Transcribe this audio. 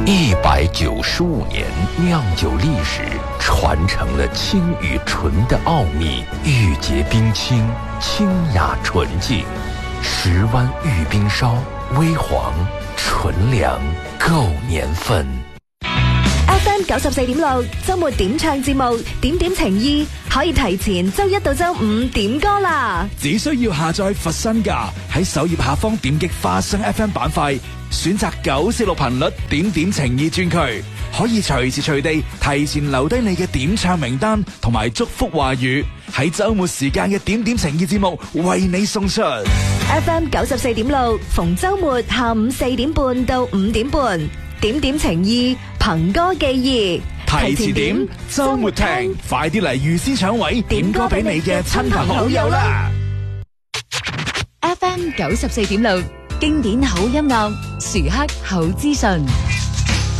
195年酿酒历史，传承了清与纯的奥秘，玉洁冰清，清雅纯净。10湾玉冰烧，微黄纯良，够年份。 FM 94.6周末點唱節目，點點情意可以提前周一到周五點歌啦。 只需要下載佛山架，喺首頁下方點擊花生 FM 板塊，選擇946頻率點點情意專區，可以隨時隨地提前留低你嘅點唱名單同埋祝福話語，喺周末時間嘅點點情意節目為你送出。 FM 94.6逢周末下午4點半到5點半，點點情意，憑歌寄意， 提前點，周末聽，快啲嚟預先搶位，點歌俾你嘅親朋好友啦！ FM 94.6經典好音樂，時刻好資訊。